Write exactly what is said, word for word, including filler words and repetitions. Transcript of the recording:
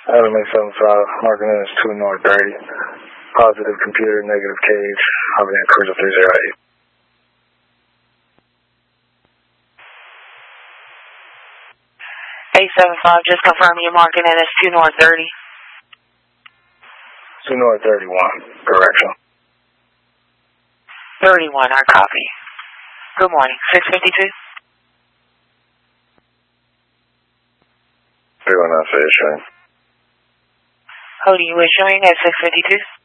Adam eight seven five, marking in as two North thirty. Positive computer, negative cage, hovering at cruiser three zero eight. eight seven five, just confirm you're marking in as two North thirty. two North thirty-one, correction. thirty-one, our copy. Good morning, six fifty-two. three one nine for issuing. Who do you issuing at six fifty-two?